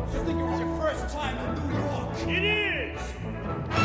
You think it was your first time in New York? It is!